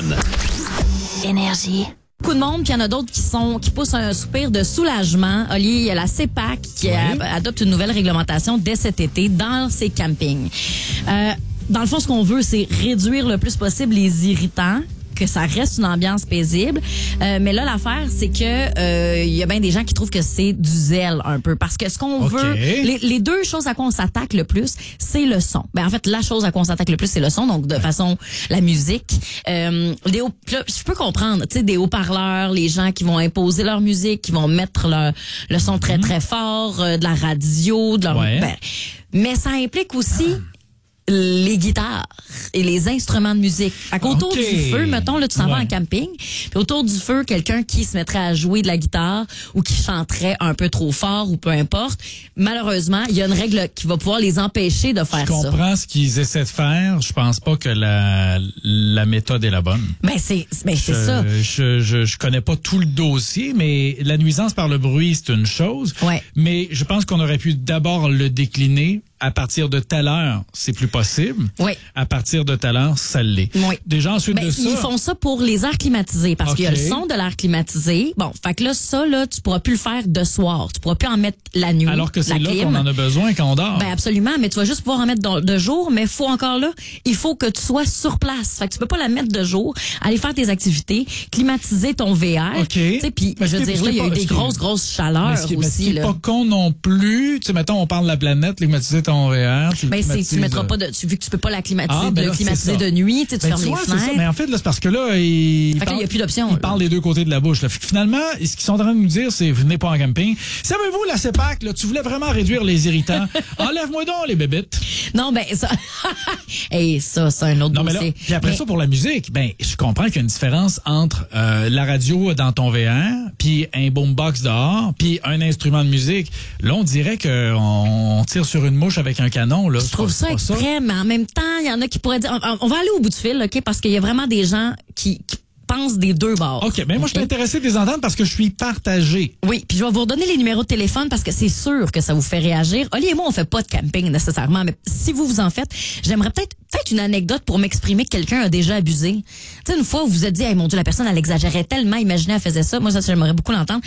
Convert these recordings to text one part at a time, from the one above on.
téléphone. Énergie. Beaucoup de monde, puis il y en a d'autres qui poussent un soupir de soulagement. Oli, il y a la CEPAC qui adopte une nouvelle réglementation dès cet été dans ses campings. Dans le fond, ce qu'on veut, c'est réduire le plus possible les irritants, que ça reste une ambiance paisible. Mais là, l'affaire, c'est que il y a bien des gens qui trouvent que c'est du zèle un peu. Parce que ce qu'on veut, les deux choses à quoi on s'attaque le plus, c'est le son. Ben, en fait, la chose à quoi on s'attaque le plus, c'est le son. Donc, de façon, la musique. Je peux comprendre, tu sais, des haut-parleurs, les gens qui vont imposer leur musique, qui vont mettre le son très, très fort, de la radio, mais ça implique aussi les guitares et les instruments de musique. Autour du feu, mettons, là, tu s'en vas en camping, puis autour du feu, quelqu'un qui se mettrait à jouer de la guitare ou qui chanterait un peu trop fort ou peu importe, malheureusement, il y a une règle qui va pouvoir les empêcher de faire ça. Je comprends ce qu'ils essaient de faire. Je pense pas que la méthode est la bonne. C'est ça. Je connais pas tout le dossier, mais la nuisance par le bruit, c'est une chose. Ouais. Mais je pense qu'on aurait pu d'abord le décliner. À partir de telle heure, c'est plus possible. Oui. À partir de telle heure, ça l'est. Oui. Déjà, ensuite de ça. Ils font ça pour les airs climatisés, parce qu'il y a le son de l'air climatisé. Bon, fait que là, tu pourras plus le faire de soir. Tu pourras plus en mettre la nuit. Alors que c'est là qu'on en a besoin quand on dort. Ben, absolument. Mais tu vas juste pouvoir en mettre de jour, mais il faut que tu sois sur place. Fait que tu peux pas la mettre de jour, aller faire tes activités, climatiser ton VR. OK. Tu sais, puis, je veux dire, là, il y a eu des grosses chaleurs aussi, là. Ce qui est pas con non plus. Tu sais, mettons, on parle de la planète, climatiser ton VR. Tu mettras pas vu que tu peux pas la climatiser de nuit, tu fermes les fenêtres. Mais en fait, là, c'est parce que là, il y a plus d'options. Ils parlent des deux côtés de la bouche, là. Finalement, ce qu'ils sont en train de nous dire, c'est venez pas en camping. Savez-vous, la CEPAC, là, tu voulais vraiment réduire les irritants. Enlève-moi donc les bébites. Non, ben, ça. Ça, c'est un autre dossier. Puis après ça, pour la musique, je comprends qu'il y a une différence entre la radio dans ton VR, puis un boombox dehors, puis un instrument de musique. Là, on dirait qu'on tire sur une mouche avec un canon, là. Je trouve ça extrême, mais en même temps, il y en a qui pourraient dire, on va aller au bout du fil, OK, parce qu'il y a vraiment des gens qui pensent des deux bords. OK, mais moi, je suis intéressé de les entendre parce que je suis partagé. Oui, puis je vais vous redonner les numéros de téléphone parce que c'est sûr que ça vous fait réagir. Oli et moi, on fait pas de camping nécessairement, mais si vous en faites, j'aimerais peut-être une anecdote pour m'exprimer que quelqu'un a déjà abusé. Tu sais, une fois où vous vous êtes dit, hey, mon Dieu, la personne, elle exagérait tellement, imaginez, elle faisait ça. Moi, ça, j'aimerais beaucoup l'entendre.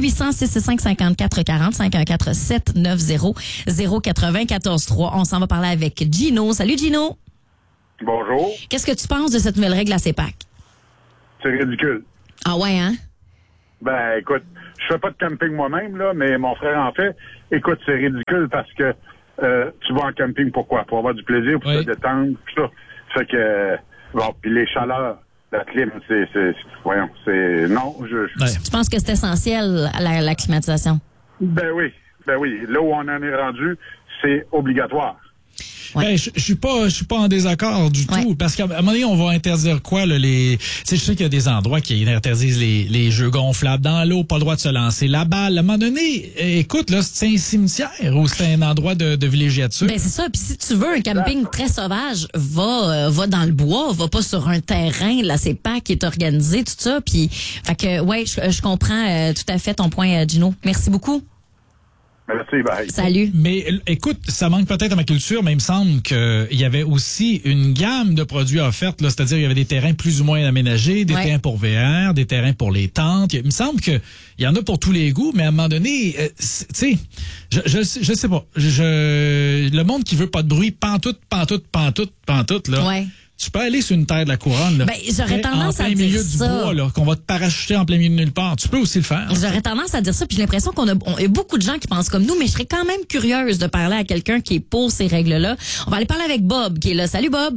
1-800-665-5440, 514-790-094-3. On s'en va parler avec Gino. Salut, Gino. Bonjour. Qu'est-ce que tu penses de cette nouvelle règle à CEPAC? C'est ridicule. Ah ouais, hein? Ben, écoute, je fais pas de camping moi-même, là, mais mon frère en fait. Écoute, c'est ridicule parce que tu vas en camping pourquoi? Pour avoir du plaisir, pour te détendre, tout ça. Fait que, puis les chaleurs, la clim, non, Tu penses que c'est essentiel, la climatisation? Ben oui. Là où on en est rendu, c'est obligatoire. Ouais. Je suis pas en désaccord du tout parce qu'à un moment donné on va interdire quoi là, je sais qu'il y a des endroits qui interdisent les jeux gonflables dans l'eau, pas le droit de se lancer la balle. À un moment donné, écoute là, c'est un cimetière ou c'est un endroit de villégiature. Ben c'est ça, puis si tu veux un camping très sauvage, va dans le bois, va pas sur un terrain, là c'est pas qui est organisé tout ça, puis fait que je comprends tout à fait ton point Gino. Merci beaucoup. Merci, bye. Salut. Mais écoute, ça manque peut-être à ma culture, mais il me semble qu'il y avait aussi une gamme de produits offertes, là, c'est-à-dire il y avait des terrains plus ou moins aménagés, des terrains pour VR, des terrains pour les tentes. Il me semble que il y en a pour tous les goûts, mais à un moment donné, tu sais, je sais pas. Le monde qui veut pas de bruit, pantoute, là. Ouais. Tu peux aller sur une terre de la couronne, là. Ben, j'aurais tendance à dire ça. En plein milieu du bois, là, qu'on va te parachuter en plein milieu de nulle part. Tu peux aussi le faire. J'aurais tendance à dire ça, puis j'ai l'impression qu'on a beaucoup de gens qui pensent comme nous, mais je serais quand même curieuse de parler à quelqu'un qui est pour ces règles-là. On va aller parler avec Bob, qui est là. Salut, Bob.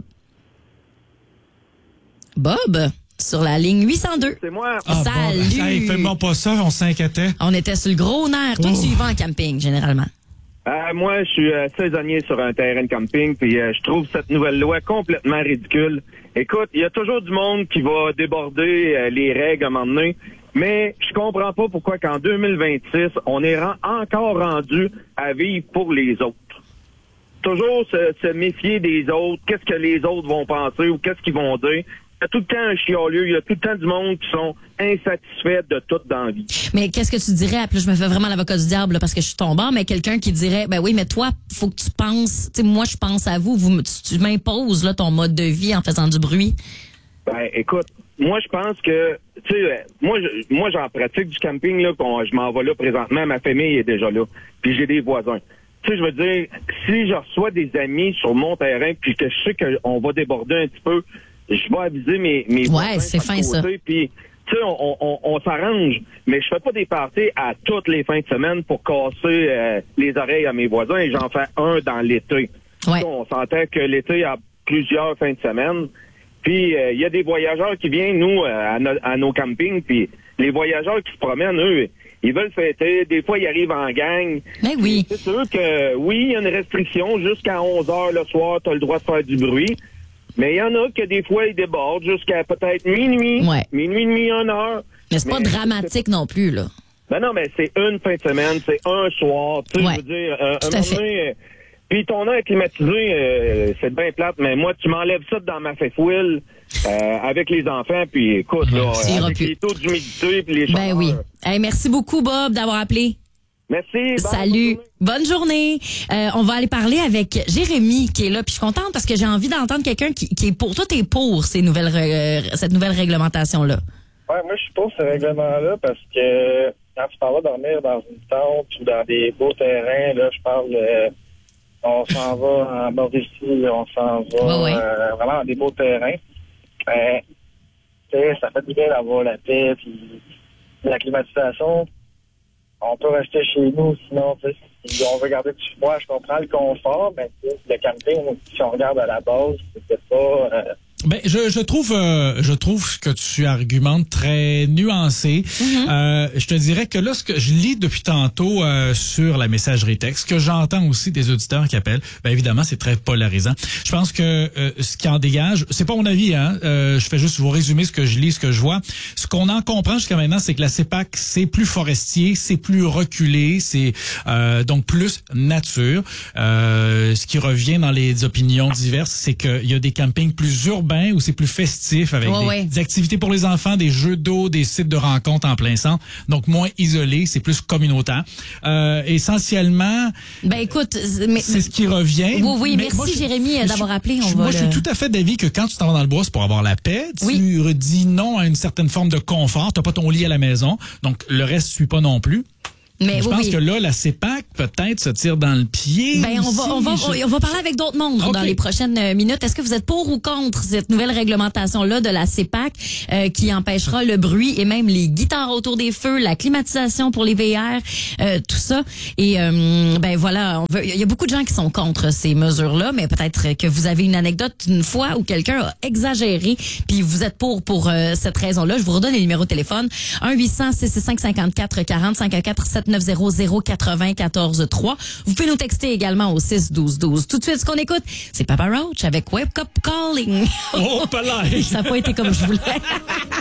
Bob, sur la ligne 802. C'est moi. Salut. Bon, fais-moi pas ça, on s'inquiétait. On était sur le gros nerf. Toi, tu y vas en camping, généralement. Moi, je suis saisonnier sur un terrain de camping, puis je trouve cette nouvelle loi complètement ridicule. Écoute, il y a toujours du monde qui va déborder les règles à un moment donné, mais je comprends pas pourquoi qu'en 2026, on est encore rendu à vivre pour les autres. Toujours se méfier des autres, qu'est-ce que les autres vont penser ou qu'est-ce qu'ils vont dire. Il y a tout le temps un chiolieux, il y a tout le temps du monde qui sont insatisfaits de tout dans la vie. Mais qu'est-ce que tu dirais, puis là, je me fais vraiment l'avocat du diable là, parce que je suis ton bord, mais quelqu'un qui dirait, ben oui, mais toi, faut que tu penses, tu sais, moi je pense à vous, tu m'imposes là ton mode de vie en faisant du bruit. Ben, écoute, moi, je pense que, tu sais, moi, j'en pratique du camping, là, je m'en vais là présentement, ma famille est déjà là, puis j'ai des voisins. Tu sais, je veux dire, si je reçois des amis sur mon terrain, puis que je sais qu'on va déborder un petit peu, je vais aviser mes voisins. Ouais, c'est fin, côté, ça. Puis, tu sais, on s'arrange, mais je fais pas des parties à toutes les fins de semaine pour casser les oreilles à mes voisins, et j'en fais un dans l'été. Ouais. On s'entend que l'été, il y a plusieurs fins de semaine. Puis, il y a des voyageurs qui viennent, nous, à nos campings, puis les voyageurs qui se promènent, eux, ils veulent fêter. Des fois, ils arrivent en gang. Ben oui. C'est sûr que, oui, il y a une restriction. Jusqu'à 11h le soir, tu as le droit de faire du bruit. Mais il y en a que des fois, ils débordent jusqu'à peut-être minuit. Ouais. Minuit et demi, 1h. Mais c'est pas dramatique non plus, là. Ben non, mais c'est une fin de semaine, c'est un soir. Tu sais, Ouais. je veux dire, Tout un à moment fait. donné, puis ton air climatisé, c'est bien plate, mais moi, tu m'enlèves ça dans ma fouille avec les enfants, puis écoute, là, Ça ira avec plus. les taux d'humidité puis les chaleurs. Ben oui. Hey, merci beaucoup, Bob, d'avoir appelé. Merci. Salut. Bonne journée. On va aller parler avec Jérémy qui est là. Puis je suis contente parce que j'ai envie d'entendre quelqu'un qui est pour. Toi, t'es pour cette nouvelle réglementation-là. Ouais, moi, je suis pour ce règlement-là parce que quand tu t'en vas dormir dans une tente ou dans des beaux terrains, là, je parle, on s'en va en Mauricie, on s'en va Ouais. vraiment dans des beaux terrains. Tu sais, ça fait du bien d'avoir la paix, puis la climatisation. On peut rester chez nous, sinon, tu sais, si on veut garder du froid, je comprends le confort, mais tu sais, le camping, si on regarde à la base, c'était pas... Ben, je trouve que tu argumentes très nuancé. Je te dirais que là, ce que je lis depuis tantôt sur la messagerie texte, que j'entends aussi des auditeurs qui appellent, ben évidemment, c'est très polarisant. Je pense que ce qui en dégage, c'est pas mon avis, hein. Je fais juste vous résumer ce que je lis, ce que je vois. Ce qu'on en comprend jusqu'à maintenant, c'est que la CEPAC, c'est plus forestier, c'est plus reculé, c'est donc plus nature. Ce qui revient dans les opinions diverses, c'est qu'il y a des campings plus urbains où c'est plus festif avec des activités pour les enfants, des jeux d'eau, des sites de rencontres en plein centre, donc moins isolé, c'est plus communautaire. Essentiellement, ben écoute, c'est ce qui revient. Oui, merci moi, Jérémy d'avoir appelé. Moi, je suis tout à fait d'avis que quand tu t'en vas dans le bois, c'est pour avoir la paix. Tu dis non à une certaine forme de confort. T'as pas ton lit à la maison, donc le reste suit pas non plus. Mais je pense que là, la CEPAC peut-être se tire dans le pied. Ben, on va parler avec d'autres mondes dans les prochaines minutes. Est-ce que vous êtes pour ou contre cette nouvelle réglementation-là de la CEPAC qui empêchera le bruit et même les guitares autour des feux, la climatisation pour les VR, tout ça. Et ben voilà, il y a beaucoup de gens qui sont contre ces mesures-là, mais peut-être que vous avez une anecdote d'une fois où quelqu'un a exagéré, puis vous êtes pour cette raison-là. Je vous redonne les numéros de téléphone 1-800-665-5440 514-7900-90-14-3. Vous pouvez nous texter également au 6-12-12. Tout de suite, ce qu'on écoute, c'est Papa Roach avec Wake Up Calling. Oh, pas là. Ça n'a pas été comme je voulais.